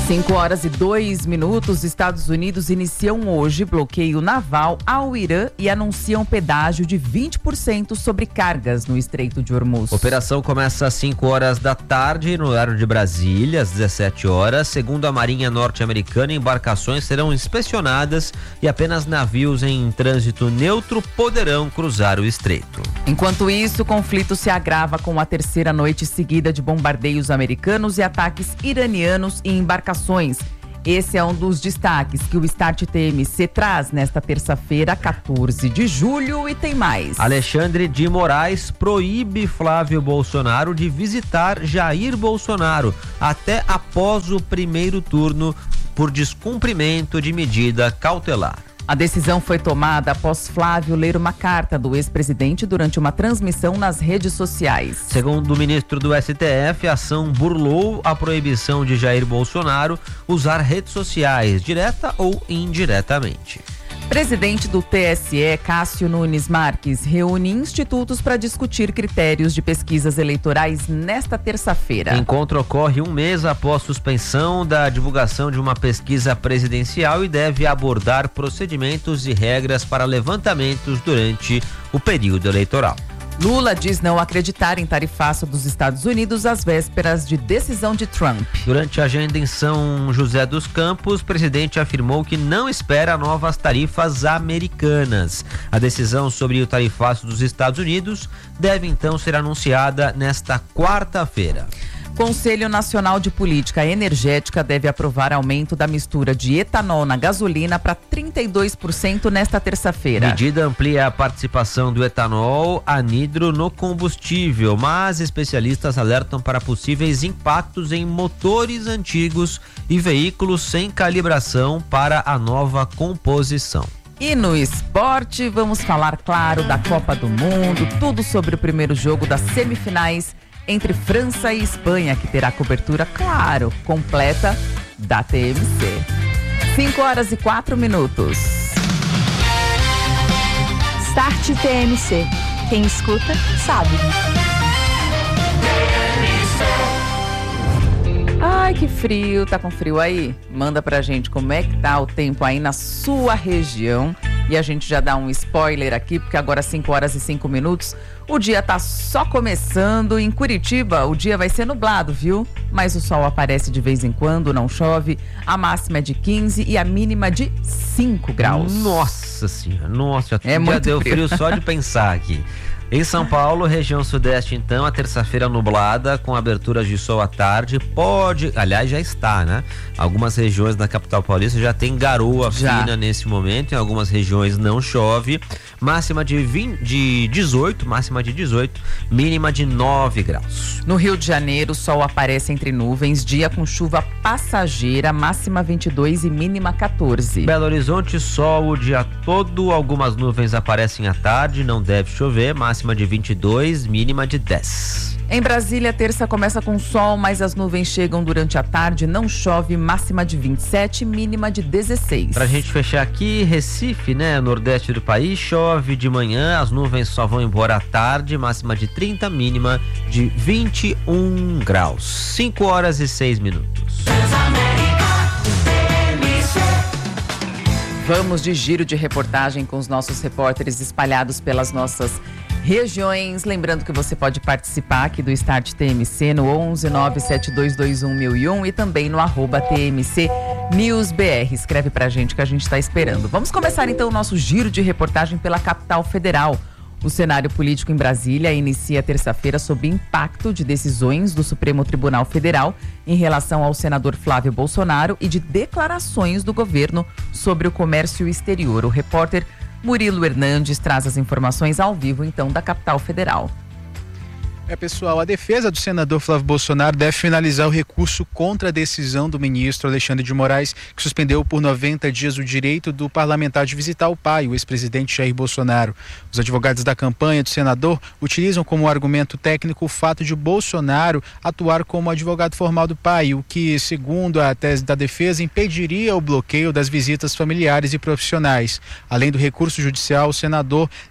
5h02. Estados Unidos iniciam hoje bloqueio naval ao Irã e anunciam pedágio de 20% sobre cargas no Estreito de Hormuz. A operação começa às 5h da tarde no horário de Brasília, às 17h. Segundo a Marinha norte-americana, embarcações serão inspecionadas e apenas navios em trânsito neutro poderão cruzar o estreito. Enquanto isso, o conflito se agrava com a terceira noite seguida de bombardeios americanos e ataques iranianos em embarcações. Esse é um dos destaques que o Start TMC traz nesta terça-feira, 14 de julho, e tem mais. Alexandre de Moraes proíbe Flávio Bolsonaro de visitar Jair Bolsonaro até após o primeiro turno por descumprimento de medida cautelar. A decisão foi tomada após Flávio ler uma carta do ex-presidente durante uma transmissão nas redes sociais. Segundo o ministro do STF, a ação burlou a proibição de Jair Bolsonaro usar redes sociais, direta ou indiretamente. Presidente do TSE, Cássio Nunes Marques, reúne institutos para discutir critérios de pesquisas eleitorais nesta terça-feira. O encontro ocorre um mês após suspensão da divulgação de uma pesquisa presidencial e deve abordar procedimentos e regras para levantamentos durante o período eleitoral. Lula diz não acreditar em tarifaço dos Estados Unidos às vésperas de decisão de Trump. Durante a agenda em São José dos Campos, o presidente afirmou que não espera novas tarifas americanas. A decisão sobre o tarifaço dos Estados Unidos deve então ser anunciada nesta quarta-feira. Conselho Nacional de Política Energética deve aprovar aumento da mistura de etanol na gasolina para 32% nesta terça-feira. A medida amplia a participação do etanol anidro no combustível, mas especialistas alertam para possíveis impactos em motores antigos e veículos sem calibração para a nova composição. E no esporte, vamos falar, claro, da Copa do Mundo, tudo sobre o primeiro jogo das semifinais entre França e Espanha, que terá cobertura, claro, completa da TMC. 5h04. Start TMC. Quem escuta, sabe. Ai, que frio. Tá com frio aí? Manda pra gente como é que tá o tempo aí na sua região. E a gente já dá um spoiler aqui, porque agora 5h05. O dia tá só começando. Em Curitiba, o dia vai ser nublado, viu? Mas o sol aparece de vez em quando, não chove. A máxima é de 15 e a mínima de 5 graus. Nossa senhora, nossa, já muito deu frio só de pensar aqui. Em São Paulo, região sudeste, então, a terça-feira nublada, com aberturas de sol à tarde, aliás, já está, né? Algumas regiões da capital paulista já tem garoa fina nesse momento, em algumas regiões não chove, máxima de 18, mínima de 9 graus. No Rio de Janeiro, o sol aparece entre nuvens, dia com chuva passageira, máxima 22 e mínima 14. Belo Horizonte, sol o dia todo, algumas nuvens aparecem à tarde, não deve chover, máxima de 22, mínima de 10. Em Brasília, terça começa com sol, mas as nuvens chegam durante a tarde, não chove, máxima de 27, mínima de 16. Pra gente fechar aqui, Recife, né, nordeste do país, chove de manhã, as nuvens só vão embora à tarde, máxima de 30, mínima de 21 graus. 5h06. Vamos de giro de reportagem com os nossos repórteres espalhados pelas nossas regiões. Lembrando que você pode participar aqui do Start TMC no 11972211001 e também no @TMC NewsBR. Escreve pra gente que a gente está esperando. Vamos começar então o nosso giro de reportagem pela capital federal. O cenário político em Brasília inicia terça-feira sob impacto de decisões do Supremo Tribunal Federal em relação ao senador Flávio Bolsonaro e de declarações do governo sobre o comércio exterior. O repórter Murilo Hernandes traz as informações ao vivo, então, da capital federal. Pessoal, a defesa do senador Flávio Bolsonaro deve finalizar o recurso contra a decisão do ministro Alexandre de Moraes, que suspendeu por 90 dias o direito do parlamentar de visitar o pai, o ex-presidente Jair Bolsonaro. Os advogados da campanha do senador utilizam como argumento técnico o fato de Bolsonaro atuar como advogado formal do pai, o que, segundo a tese da defesa, impediria o bloqueio das visitas familiares e profissionais. Além do recurso judicial, o senador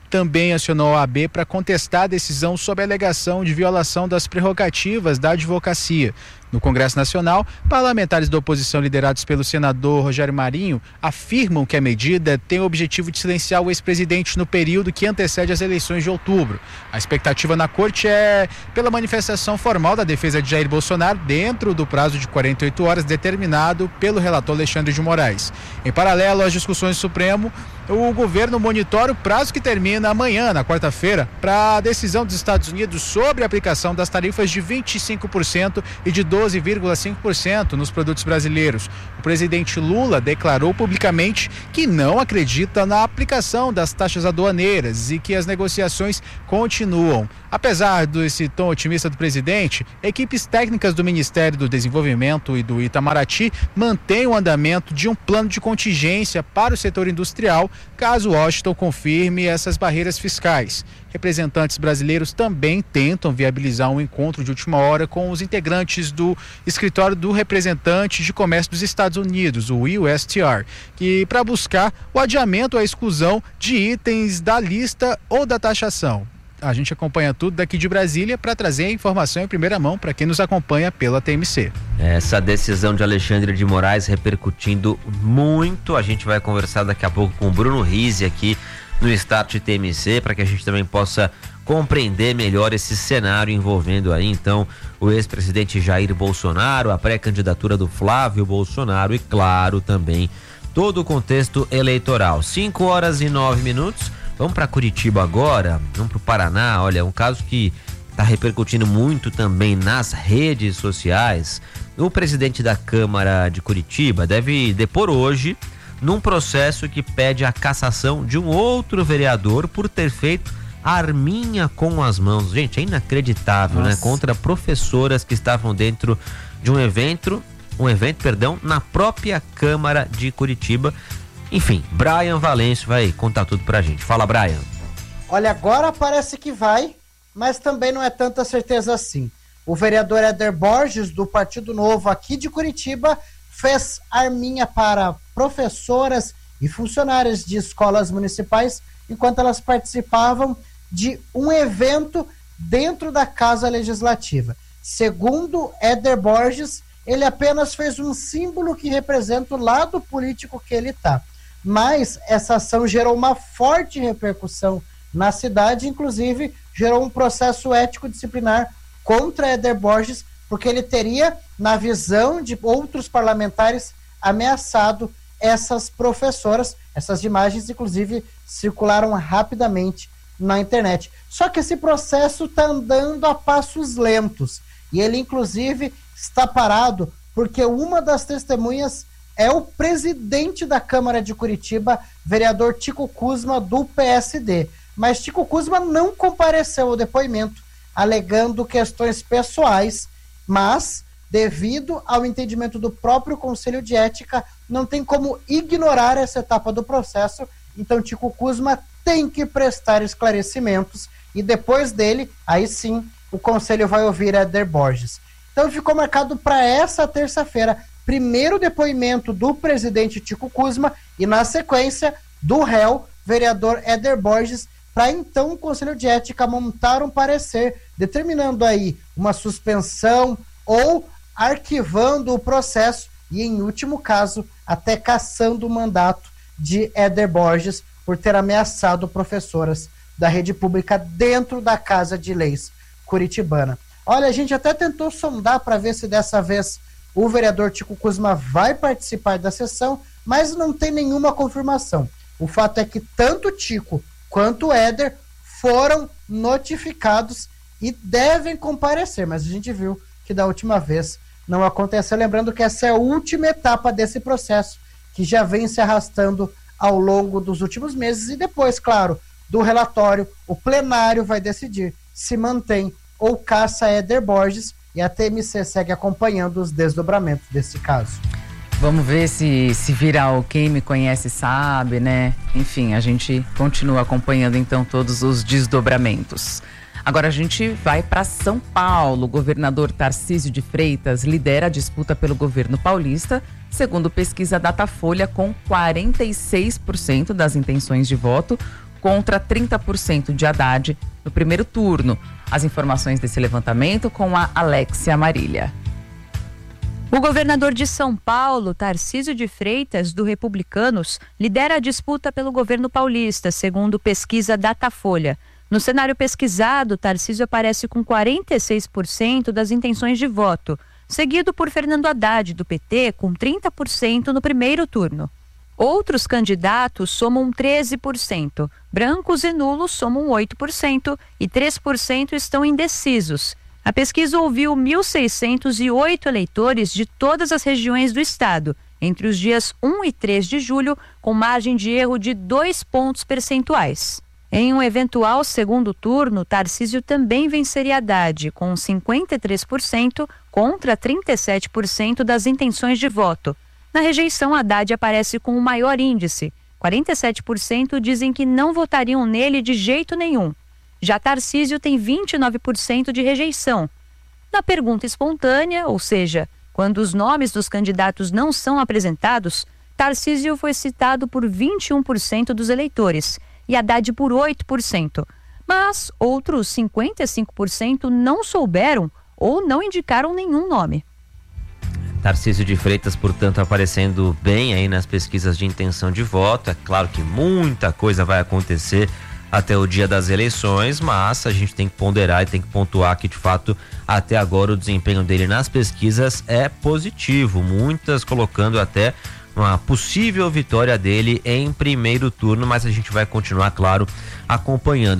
também acionou a OAB para contestar a decisão sob a alegação de violação das prerrogativas da advocacia. No Congresso Nacional, parlamentares da oposição liderados pelo senador Rogério Marinho afirmam que a medida tem o objetivo de silenciar o ex-presidente no período que antecede as eleições de outubro. A expectativa na corte é pela manifestação formal da defesa de Jair Bolsonaro dentro do prazo de 48 horas determinado pelo relator Alexandre de Moraes. Em paralelo às discussões do Supremo, o governo monitora o prazo que termina amanhã, na quarta-feira, para a decisão dos Estados Unidos sobre a aplicação das tarifas de 25% e de 12,5% nos produtos brasileiros. O presidente Lula declarou publicamente que não acredita na aplicação das taxas aduaneiras e que as negociações continuam. Apesar desse tom otimista do presidente, equipes técnicas do Ministério do Desenvolvimento e do Itamaraty mantêm o andamento de um plano de contingência para o setor industrial, caso Washington confirme essas barreiras fiscais. Representantes brasileiros também tentam viabilizar um encontro de última hora com os integrantes do escritório do representante de comércio dos Estados Unidos, o USTR, que para buscar o adiamento ou a exclusão de itens da lista ou da taxação. A gente acompanha tudo daqui de Brasília para trazer a informação em primeira mão para quem nos acompanha pela TMC. Essa decisão de Alexandre de Moraes repercutindo muito. A gente vai conversar daqui a pouco com o Bruno Rizzi aqui no Start TMC para que a gente também possa compreender melhor esse cenário envolvendo aí então o ex-presidente Jair Bolsonaro, a pré-candidatura do Flávio Bolsonaro e claro também todo o contexto eleitoral. 5h09. Vamos para Curitiba agora, vamos para o Paraná. Olha, um caso que está repercutindo muito também nas redes sociais. O presidente da Câmara de Curitiba deve depor hoje num processo que pede a cassação de um outro vereador por ter feito arminha com as mãos. Gente, é inacreditável, né? Contra professoras que estavam dentro de um evento, na própria Câmara de Curitiba. Enfim, Brian Valêncio vai contar tudo pra gente. Fala, Brian. Olha, agora parece que vai, mas também não é tanta certeza assim. O vereador Éder Borges, do Partido Novo aqui de Curitiba, fez arminha para professoras e funcionárias de escolas municipais enquanto elas participavam de um evento dentro da Casa Legislativa. Segundo Éder Borges, ele apenas fez um símbolo que representa o lado político que ele está. Mas essa ação gerou uma forte repercussão na cidade, inclusive gerou um processo ético-disciplinar contra Éder Borges, porque ele teria, na visão de outros parlamentares, ameaçado essas professoras. Essas imagens, inclusive, circularam rapidamente na internet. Só que esse processo está andando a passos lentos. E ele, inclusive, está parado porque uma das testemunhas é o presidente da Câmara de Curitiba, vereador Tico Kuzma, do PSD. Mas Tico Kuzma não compareceu ao depoimento, alegando questões pessoais, mas, devido ao entendimento do próprio Conselho de Ética, não tem como ignorar essa etapa do processo. Então Tico Kuzma tem que prestar esclarecimentos e depois dele, aí sim, o Conselho vai ouvir Éder Borges. Então ficou marcado para essa terça-feira, primeiro depoimento do presidente Tico Kuzma e na sequência do réu, vereador Éder Borges, para então o Conselho de Ética montar um parecer determinando aí uma suspensão ou arquivando o processo e, em último caso, até cassando o mandato de Éder Borges por ter ameaçado professoras da rede pública dentro da Casa de Leis curitibana. Olha, a gente até tentou sondar para ver se dessa vez o vereador Tico Kuzma vai participar da sessão, mas não tem nenhuma confirmação. O fato é que tanto Tico quanto Éder foram notificados e devem comparecer, mas a gente viu que da última vez não aconteceu. Lembrando que essa é a última etapa desse processo, que já vem se arrastando ao longo dos últimos meses, e depois, claro, do relatório, o plenário vai decidir se mantém ou caça Éder Borges, e a TMC segue acompanhando os desdobramentos desse caso. Vamos ver se viral. Quem me conhece sabe, né? Enfim, a gente continua acompanhando então todos os desdobramentos. Agora a gente vai para São Paulo. O governador Tarcísio de Freitas lidera a disputa pelo governo paulista, segundo pesquisa Datafolha, com 46% das intenções de voto contra 30% de Haddad no primeiro turno. As informações desse levantamento com a Alexia Marília. O governador de São Paulo, Tarcísio de Freitas, do Republicanos, lidera a disputa pelo governo paulista, segundo pesquisa Datafolha. No cenário pesquisado, Tarcísio aparece com 46% das intenções de voto, seguido por Fernando Haddad, do PT, com 30% no primeiro turno. Outros candidatos somam 13%, brancos e nulos somam 8% e 3% estão indecisos. A pesquisa ouviu 1.608 eleitores de todas as regiões do estado, entre os dias 1 e 3 de julho, com margem de erro de 2 pontos percentuais. Em um eventual segundo turno, Tarcísio também venceria Haddad, com 53% contra 37% das intenções de voto. Na rejeição, Haddad aparece com o maior índice. 47% dizem que não votariam nele de jeito nenhum. Já Tarcísio tem 29% de rejeição. Na pergunta espontânea, ou seja, quando os nomes dos candidatos não são apresentados, Tarcísio foi citado por 21% dos eleitores e Haddad por 8%. Mas outros 55% não souberam ou não indicaram nenhum nome. Tarcísio de Freitas, portanto, aparecendo bem aí nas pesquisas de intenção de voto. É claro que muita coisa vai acontecer até o dia das eleições, mas a gente tem que ponderar e tem que pontuar que, de fato, até agora o desempenho dele nas pesquisas é positivo, muitas colocando até uma possível vitória dele em primeiro turno, mas a gente vai continuar, claro, acompanhando.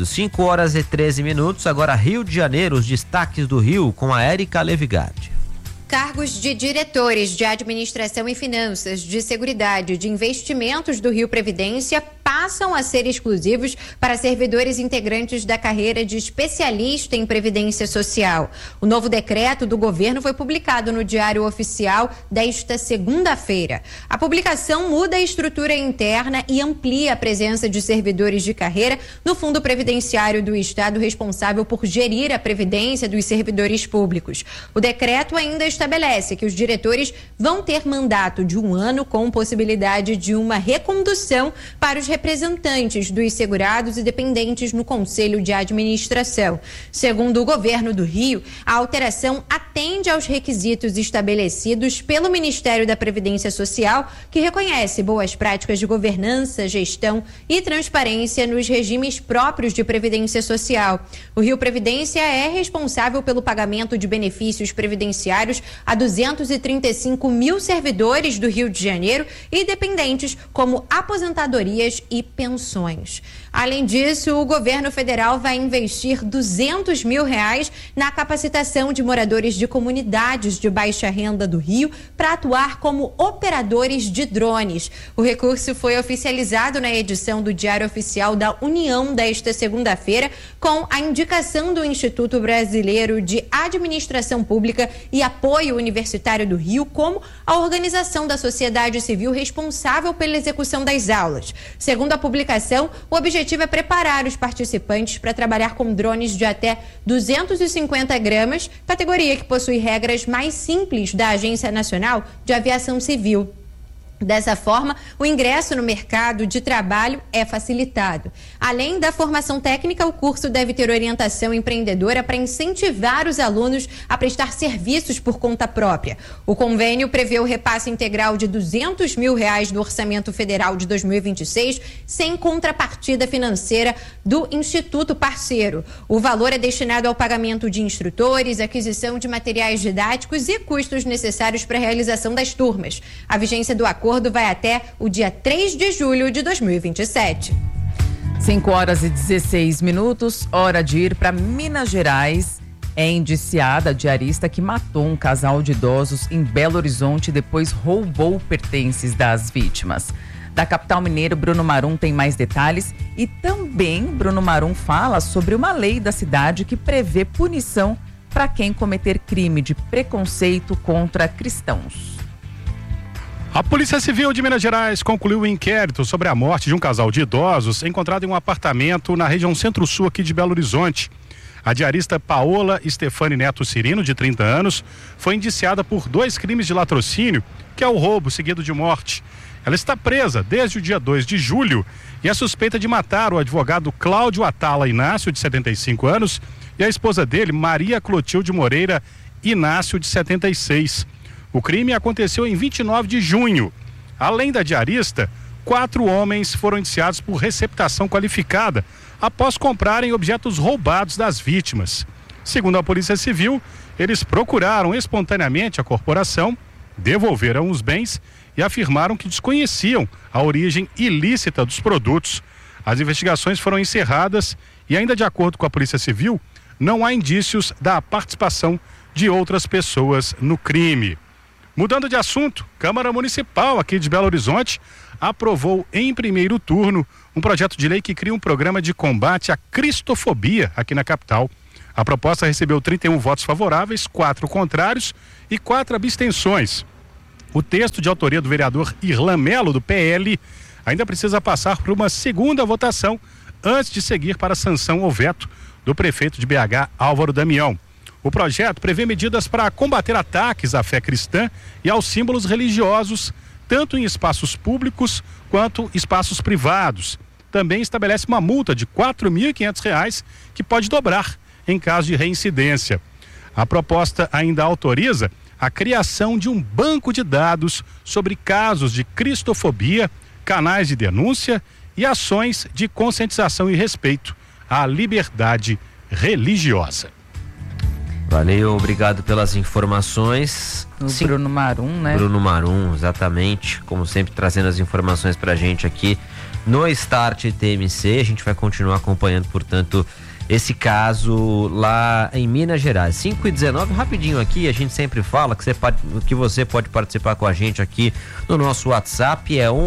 5h13, agora Rio de Janeiro, os destaques do Rio com a Érica Levigardi. Cargos de diretores de administração e finanças, de seguridade e de investimentos do Rio Previdência passam a ser exclusivos para servidores integrantes da carreira de especialista em previdência social. O novo decreto do governo foi publicado no Diário Oficial desta segunda-feira. A publicação muda a estrutura interna e amplia a presença de servidores de carreira no Fundo Previdenciário do Estado, responsável por gerir a previdência dos servidores públicos. O decreto ainda estabelece que os diretores vão ter mandato de 1 ano com possibilidade de uma recondução para os representantes dos segurados e dependentes no Conselho de Administração. Segundo o governo do Rio, a alteração atende aos requisitos estabelecidos pelo Ministério da Previdência Social, que reconhece boas práticas de governança, gestão e transparência nos regimes próprios de previdência social. O Rio Previdência é responsável pelo pagamento de benefícios previdenciários a 235 mil servidores do Rio de Janeiro e dependentes, como aposentadorias e pensões. Além disso, o governo federal vai investir R$200 mil na capacitação de moradores de comunidades de baixa renda do Rio para atuar como operadores de drones. O recurso foi oficializado na edição do Diário Oficial da União desta segunda-feira, com a indicação do Instituto Brasileiro de Administração Pública e Apoio Universitário do Rio como a organização da sociedade civil responsável pela execução das aulas. Segundo a publicação, o objetivo é preparar os participantes para trabalhar com drones de até 250 gramas, categoria que possui regras mais simples da Agência Nacional de Aviação Civil. Dessa forma, o ingresso no mercado de trabalho é facilitado. Além da formação técnica, o curso deve ter orientação empreendedora para incentivar os alunos a prestar serviços por conta própria. O convênio prevê o repasse integral de R$200 mil do Orçamento Federal de 2026, sem contrapartida financeira do Instituto Parceiro. O valor é destinado ao pagamento de instrutores, aquisição de materiais didáticos e custos necessários para a realização das turmas. A vigência do acordo vai até o dia 3 de julho de 2027. 5h16, hora de ir para Minas Gerais. É indiciada a diarista que matou um casal de idosos em Belo Horizonte e depois roubou pertences das vítimas. Da capital mineira, Bruno Marum tem mais detalhes e também Bruno Marum fala sobre uma lei da cidade que prevê punição para quem cometer crime de preconceito contra cristãos. A Polícia Civil de Minas Gerais concluiu o inquérito sobre a morte de um casal de idosos encontrado em um apartamento na região centro-sul aqui de Belo Horizonte. A diarista Paola Stefani Neto Cirino, de 30 anos, foi indiciada por 2 crimes de latrocínio, que é o roubo seguido de morte. Ela está presa desde o dia 2 de julho e é suspeita de matar o advogado Cláudio Atala Inácio, de 75 anos, e a esposa dele, Maria Clotilde Moreira Inácio, de 76. O crime aconteceu em 29 de junho. Além da diarista, 4 homens foram indiciados por receptação qualificada após comprarem objetos roubados das vítimas. Segundo a Polícia Civil, eles procuraram espontaneamente a corporação, devolveram os bens e afirmaram que desconheciam a origem ilícita dos produtos. As investigações foram encerradas e, ainda de acordo com a Polícia Civil, não há indícios da participação de outras pessoas no crime. Mudando de assunto, Câmara Municipal aqui de Belo Horizonte aprovou em primeiro turno um projeto de lei que cria um programa de combate à cristofobia aqui na capital. A proposta recebeu 31 votos favoráveis, 4 contrários e 4 abstenções. O texto, de autoria do vereador Irlan Melo, do PL, ainda precisa passar por uma segunda votação antes de seguir para a sanção ou veto do prefeito de BH, Álvaro Damião. O projeto prevê medidas para combater ataques à fé cristã e aos símbolos religiosos, tanto em espaços públicos quanto espaços privados. Também estabelece uma multa de R$ 4.500, que pode dobrar em caso de reincidência. A proposta ainda autoriza a criação de um banco de dados sobre casos de cristofobia, canais de denúncia e ações de conscientização e respeito à liberdade religiosa. Valeu, obrigado pelas informações. Bruno Marum, né? Bruno Marum, exatamente, como sempre trazendo as informações pra gente aqui no Start TMC. A gente vai continuar acompanhando, portanto, esse caso lá em Minas Gerais. 5h19, rapidinho aqui, a gente sempre fala que você pode participar com a gente aqui no nosso WhatsApp, é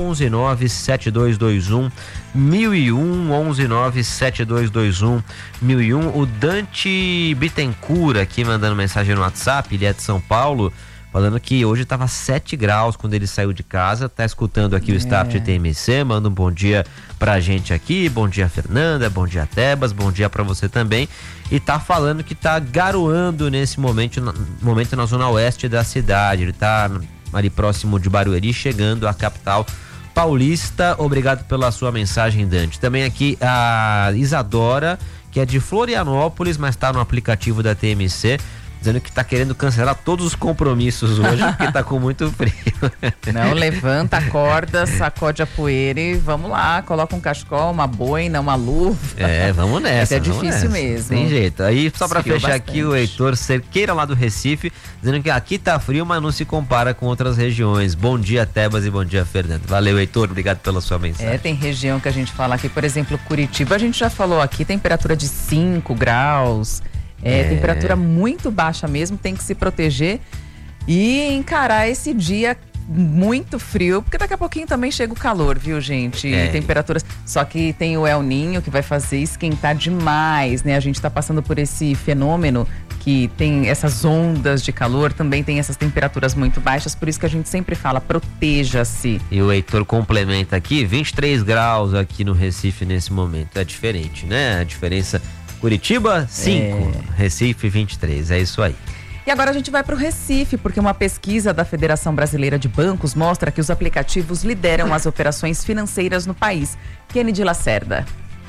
1197221 1001, 1197221 o Dante Bittencourt aqui mandando mensagem no WhatsApp, ele é de São Paulo, falando que hoje estava 7 graus quando ele saiu de casa, tá escutando aqui o Start TMC, manda um bom dia pra gente aqui, bom dia Fernanda, bom dia Tebas, bom dia pra você também, e tá falando que tá garoando nesse momento na zona oeste da cidade, ele tá ali próximo de Barueri, chegando à capital paulista. Obrigado pela sua mensagem, Dante. Também aqui a Isadora, que é de Florianópolis, mas tá no aplicativo da TMC, dizendo que tá querendo cancelar todos os compromissos hoje, porque tá com muito frio. Não, levanta, acorda, sacode a poeira e vamos lá, coloca um cachecol, uma boina, uma luva. É, vamos nessa. É difícil mesmo. Tem jeito. Aí, só pra fechar bastante. aqui, o Heitor Cerqueira, lá do Recife, dizendo que aqui tá frio, mas não se compara com outras regiões. Bom dia, Tebas, e bom dia, Fernando. Valeu, Heitor, obrigado pela sua mensagem. Tem região que a gente fala aqui, por exemplo, Curitiba, a gente já falou aqui, temperatura de 5 graus. Temperatura muito baixa mesmo, tem que se proteger e encarar esse dia muito frio, porque daqui a pouquinho também chega o calor, viu, gente? Temperaturas, só que tem o El Ninho que vai fazer esquentar demais, né? A gente tá passando por esse fenômeno que tem essas ondas de calor, também tem essas temperaturas muito baixas, por isso que a gente sempre fala, proteja-se. E o Heitor complementa aqui, 23 graus aqui no Recife nesse momento, é diferente, né? A diferença... Curitiba, 5, Recife, 23, é isso aí. E agora a gente vai para o Recife, porque uma pesquisa da Federação Brasileira de Bancos mostra que os aplicativos lideram as operações financeiras no país. Kennedy Lacerda.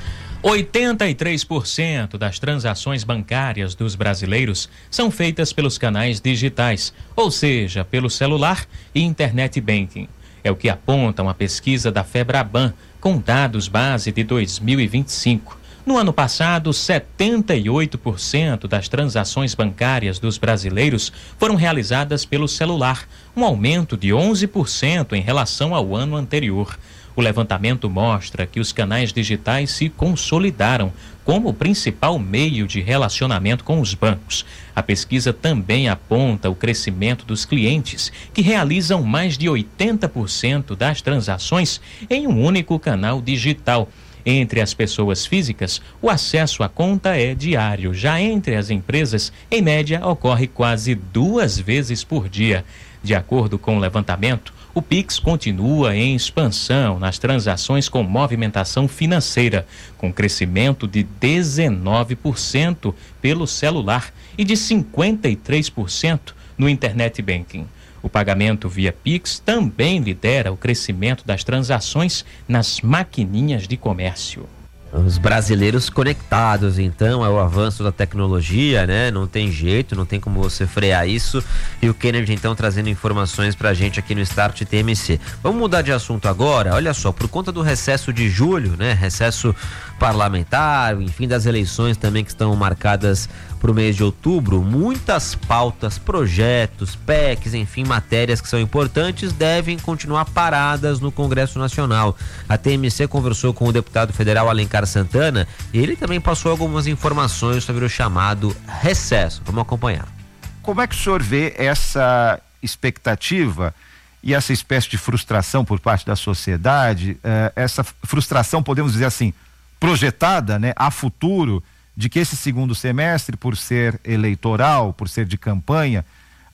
83% das transações bancárias dos brasileiros são feitas pelos canais digitais, ou seja, pelo celular e internet banking. É o que aponta uma pesquisa da Febraban com dados base de 2025. No ano passado, 78% das transações bancárias dos brasileiros foram realizadas pelo celular, um aumento de 11% em relação ao ano anterior. O levantamento mostra que os canais digitais se consolidaram como o principal meio de relacionamento com os bancos. A pesquisa também aponta o crescimento dos clientes, que realizam mais de 80% das transações em um único canal digital. Entre as pessoas físicas, o acesso à conta é diário. Já entre as empresas, em média, ocorre quase 2 vezes por dia. De acordo com o levantamento, O Pix continua em expansão nas transações com movimentação financeira, com crescimento de 19% pelo celular e de 53% no Internet Banking. O pagamento via Pix também lidera o crescimento das transações nas maquininhas de comércio. Os brasileiros conectados, então, é o avanço da tecnologia, né? Não tem jeito, não tem como você frear isso. E o Kennedy, então, trazendo informações pra gente aqui no Start TMC. Vamos mudar de assunto agora. Olha só, por conta do recesso de julho, né? Recesso parlamentar, enfim, das eleições também que estão marcadas para o mês de outubro, muitas pautas, projetos, PECs, enfim, matérias que são importantes devem continuar paradas no Congresso Nacional. A TMC conversou com o deputado federal Alencar Santana e ele também passou algumas informações sobre o chamado recesso. Vamos acompanhar. Como é que o senhor vê essa expectativa e essa espécie de frustração por parte da sociedade, essa frustração, podemos dizer assim, projetada, né, a futuro, de que esse segundo semestre, por ser eleitoral, por ser de campanha,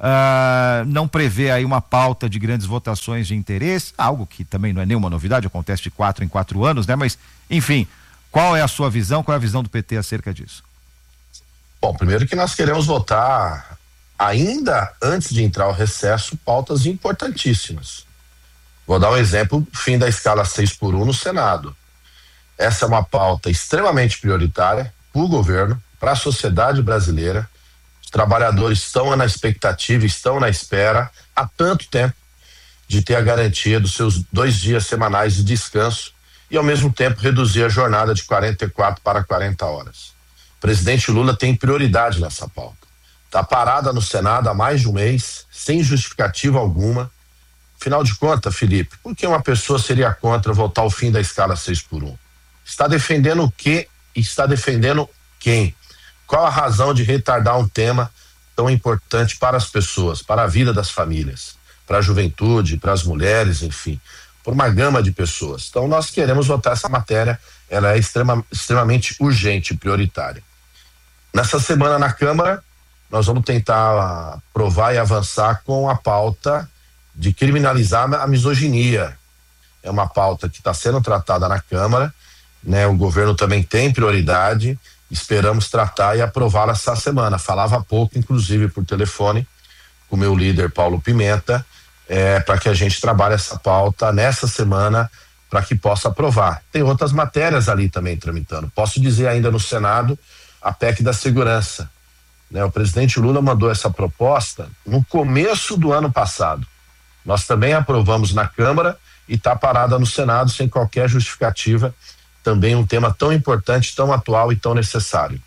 não prevê aí uma pauta de grandes votações de interesse, algo que também não é nenhuma novidade, acontece de 4 em 4 anos, né? Mas, enfim, qual é a sua visão, qual é a visão do PT acerca disso? Bom, primeiro que nós queremos votar, ainda antes de entrar o recesso, pautas importantíssimas. Vou dar um exemplo, fim da escala 6x1 no Senado. Essa é uma pauta extremamente prioritária para o governo, para a sociedade brasileira. Os trabalhadores estão na expectativa, estão na espera há tanto tempo de ter a garantia dos seus 2 dias semanais de descanso e, ao mesmo tempo, reduzir a jornada de 44 para 40 horas. O presidente Lula tem prioridade nessa pauta. Está parada no Senado há mais de um mês, sem justificativa alguma. Afinal de contas, Felipe, por que uma pessoa seria contra votar o fim da escala 6x1? Está defendendo o quê? Está defendendo quem? Qual a razão de retardar um tema tão importante para as pessoas, para a vida das famílias, para a juventude, para as mulheres, enfim, por uma gama de pessoas? Então nós queremos votar essa matéria, ela é extremamente urgente e prioritária. Nessa semana na Câmara, nós vamos tentar aprovar e avançar com a pauta de criminalizar a misoginia. É uma pauta que está sendo tratada na Câmara, né? O governo também tem prioridade, esperamos tratar e aprovar essa semana. Falava há pouco, inclusive por telefone, com o meu líder Paulo Pimenta, para que a gente trabalhe essa pauta nessa semana para que possa aprovar. Tem outras matérias ali também tramitando. Posso dizer ainda no Senado, a PEC da segurança, né? O presidente Lula mandou essa proposta no começo do ano passado. Nós também aprovamos na Câmara e está parada no Senado sem qualquer justificativa. Também um tema tão importante, tão atual e tão necessário.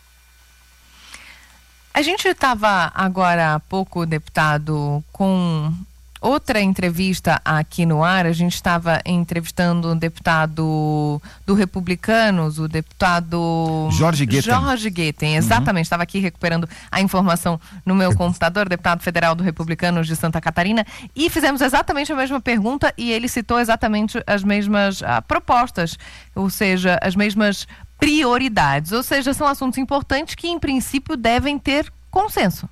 A gente estava agora há pouco, deputado, com outra entrevista aqui no ar. A gente estava entrevistando um deputado do Republicanos, o deputado Jorge Guetem, exatamente. Estava aqui recuperando a informação no meu computador, deputado federal do Republicanos de Santa Catarina, e fizemos exatamente a mesma pergunta e ele citou exatamente as mesmas propostas, ou seja, as mesmas prioridades, ou seja, são assuntos importantes que em princípio devem ter consenso.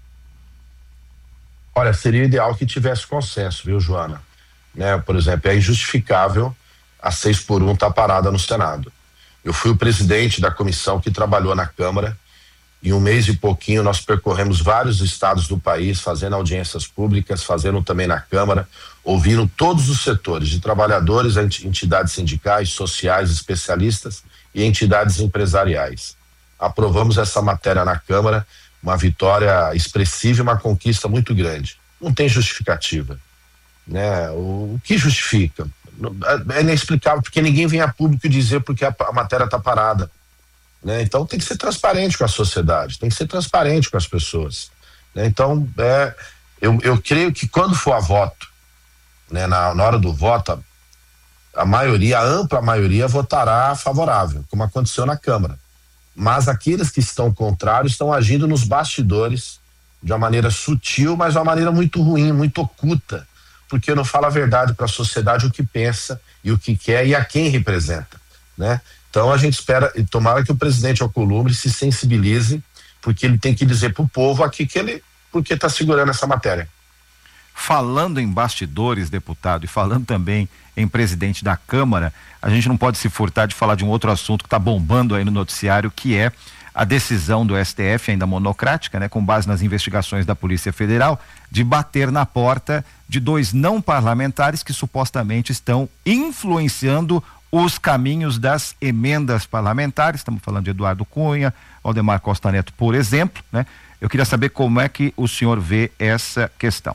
Olha, seria ideal que tivesse consenso, viu, Joana? Né? Por exemplo, é injustificável a 6x1 estar parada no Senado. Eu fui o presidente da comissão que trabalhou na Câmara. Em um mês e pouquinho nós percorremos vários estados do país, fazendo audiências públicas, fazendo também na Câmara, ouvindo todos os setores, de trabalhadores, entidades sindicais, sociais, especialistas e entidades empresariais. Aprovamos essa matéria na Câmara, uma vitória expressiva e uma conquista muito grande. Não tem justificativa, né? O que justifica? É inexplicável, porque ninguém vem a público dizer porque a matéria está parada, né? Então tem que ser transparente com a sociedade, tem que ser transparente com as pessoas, né? Então eu creio que quando for a voto, né, na hora do voto, a ampla maioria votará favorável, como aconteceu na Câmara. Mas aqueles que estão contrários estão agindo nos bastidores de uma maneira sutil, mas de uma maneira muito ruim, muito oculta, porque não fala a verdade para a sociedade, o que pensa e o que quer e a quem representa, né? Então a gente espera e tomara que o presidente Alcolumbre se sensibilize, porque ele tem que dizer para o povo aqui porque está segurando essa matéria. falando em bastidores, deputado, e falando também em presidente da Câmara, a gente não pode se furtar de falar de um outro assunto que está bombando aí no noticiário, que é a decisão do STF, ainda monocrática, né, com base nas investigações da Polícia Federal, de bater na porta de 2 não parlamentares que supostamente estão influenciando os caminhos das emendas parlamentares. Estamos falando de Eduardo Cunha, Valdemar Costa Neto, por exemplo, né? Eu queria saber como é que o senhor vê essa questão.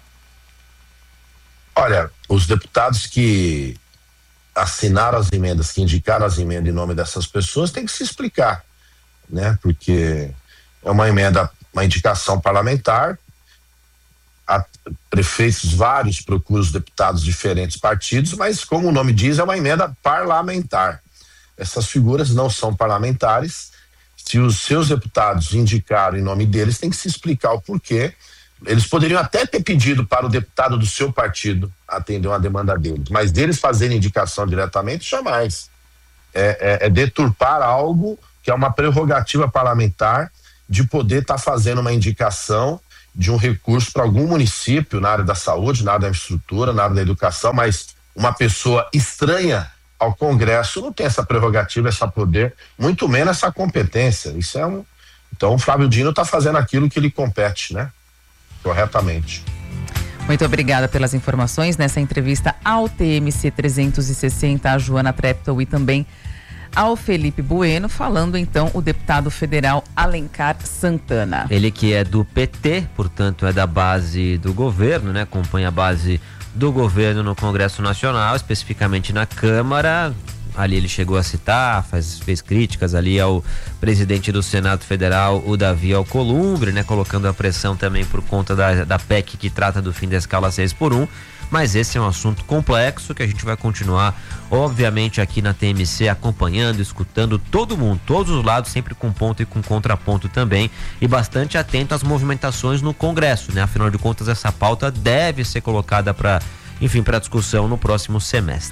Olha, os deputados que assinaram as emendas, que indicaram as emendas em nome dessas pessoas, têm que se explicar, né? Porque é uma emenda, uma indicação parlamentar, prefeitos vários procuram os deputados de diferentes partidos, mas como o nome diz, é uma emenda parlamentar. Essas figuras não são parlamentares. Se os seus deputados indicaram em nome deles, tem que se explicar o porquê. Eles poderiam até ter pedido para o deputado do seu partido atender uma demanda deles, mas deles fazerem indicação diretamente, jamais. É deturpar algo que é uma prerrogativa parlamentar de poder estar fazendo uma indicação de um recurso para algum município na área da saúde, na área da infraestrutura, na área da educação, mas uma pessoa estranha ao Congresso não tem essa prerrogativa, esse poder, muito menos essa competência. Isso é Então o Flávio Dino está fazendo aquilo que lhe compete, né? Corretamente. Muito obrigada pelas informações nessa entrevista ao TMC 360, a Joana Treptow e também ao Felipe Bueno, falando então o deputado federal Alencar Santana. Ele que é do PT, portanto é da base do governo, né? Acompanha a base do governo no Congresso Nacional, especificamente na Câmara. Ali ele chegou a citar, fez críticas ali ao presidente do Senado Federal, o Davi Alcolumbre, né? Colocando a pressão também por conta da PEC que trata do fim da escala 6x1. Mas esse é um assunto complexo que a gente vai continuar, obviamente, aqui na TMC, acompanhando, escutando todo mundo, todos os lados, sempre com ponto e com contraponto também, e bastante atento às movimentações no Congresso, né? Afinal de contas, essa pauta deve ser colocada para discussão no próximo semestre.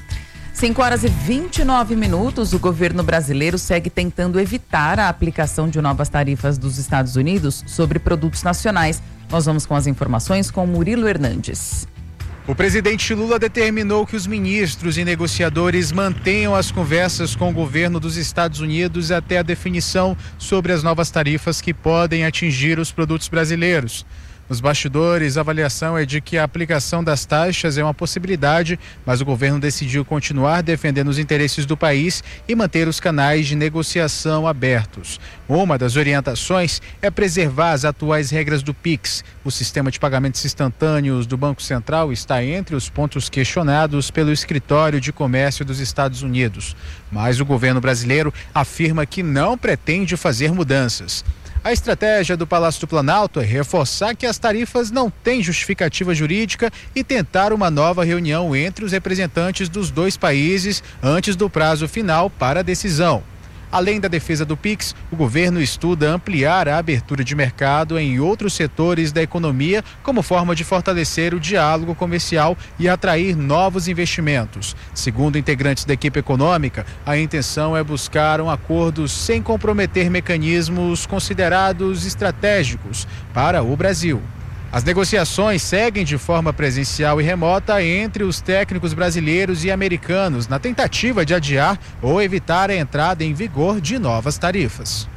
5h29, o governo brasileiro segue tentando evitar a aplicação de novas tarifas dos Estados Unidos sobre produtos nacionais. Nós vamos com as informações com Murilo Hernandes. O presidente Lula determinou que os ministros e negociadores mantenham as conversas com o governo dos Estados Unidos até a definição sobre as novas tarifas que podem atingir os produtos brasileiros. Nos bastidores, a avaliação é de que a aplicação das taxas é uma possibilidade, mas o governo decidiu continuar defendendo os interesses do país e manter os canais de negociação abertos. Uma das orientações é preservar as atuais regras do PIX. O sistema de pagamentos instantâneos do Banco Central está entre os pontos questionados pelo Escritório de Comércio dos Estados Unidos. Mas o governo brasileiro afirma que não pretende fazer mudanças. A estratégia do Palácio do Planalto é reforçar que as tarifas não têm justificativa jurídica e tentar uma nova reunião entre os representantes dos dois países antes do prazo final para a decisão. Além da defesa do PIX, o governo estuda ampliar a abertura de mercado em outros setores da economia como forma de fortalecer o diálogo comercial e atrair novos investimentos. Segundo integrantes da equipe econômica, a intenção é buscar um acordo sem comprometer mecanismos considerados estratégicos para o Brasil. As negociações seguem de forma presencial e remota entre os técnicos brasileiros e americanos na tentativa de adiar ou evitar a entrada em vigor de novas tarifas.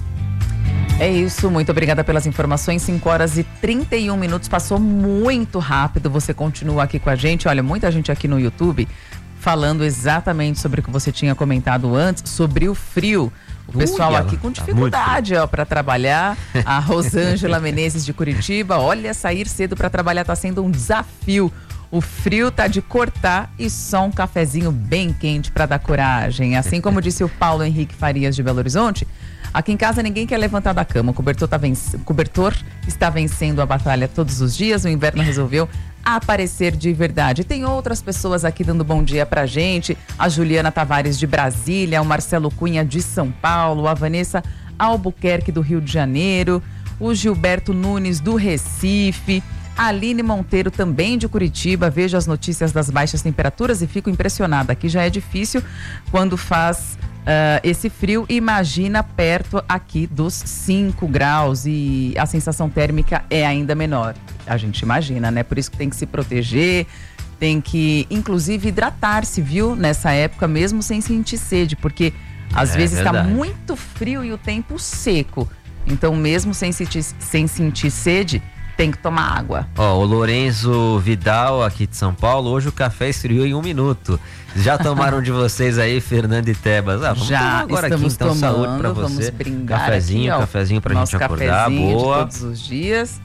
É isso, muito obrigada pelas informações. 5h31, passou muito rápido. Você continua aqui com a gente. Olha, muita gente aqui no YouTube falando exatamente sobre o que você tinha comentado antes, sobre o frio. O pessoal aqui com dificuldade para trabalhar. A Rosângela Menezes de Curitiba, olha, sair cedo para trabalhar está sendo um desafio. O frio tá de cortar e só um cafezinho bem quente para dar coragem. Assim como disse o Paulo Henrique Farias de Belo Horizonte, aqui em casa ninguém quer levantar da cama. O cobertor está vencendo a batalha todos os dias. O inverno resolveu aparecer de verdade. Tem outras pessoas aqui dando bom dia pra gente. A Juliana Tavares de Brasília, o Marcelo Cunha de São Paulo, a Vanessa Albuquerque do Rio de Janeiro, o Gilberto Nunes do Recife, a Aline Monteiro também de Curitiba. Vejo as notícias das baixas temperaturas e fico impressionada. Aqui já é difícil quando faz esse frio, imagina perto aqui dos 5 graus e a sensação térmica é ainda menor. A gente imagina, né? Por isso que tem que se proteger, tem que inclusive hidratar-se, viu? Nessa época, mesmo sem sentir sede, porque às vezes está muito frio e o tempo seco. Então, mesmo sem sentir sede, tem que tomar água. O Lorenzo Vidal, aqui de São Paulo, hoje o café esfriou em 1 minuto. Já tomaram de vocês aí, Fernando e Tebas? Vamos já agora estamos aqui, então, tomando, saúde pra você. Vamos brindar cafezinho, aqui, cafezinho pra gente acordar, boa. De todos os dias.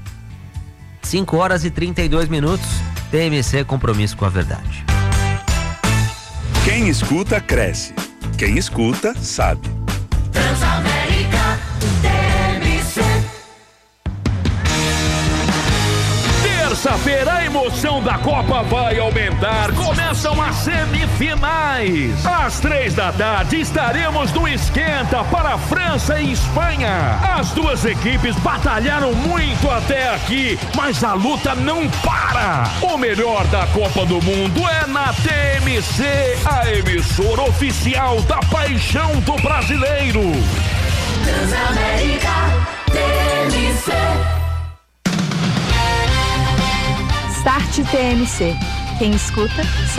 5h32. TMC, compromisso com a verdade. Quem escuta, cresce. Quem escuta, sabe. Transamérica, TMC. Terça-feira a emoção da Copa vai aumentar. Começam as semifinais. Às 15h estaremos no esquenta para França e Espanha. As duas equipes batalharam muito até aqui, mas a luta não para. O melhor da Copa do Mundo é na TMC, a emissora oficial da paixão do brasileiro. Transamérica, TMC. Start TMC. Quem escuta,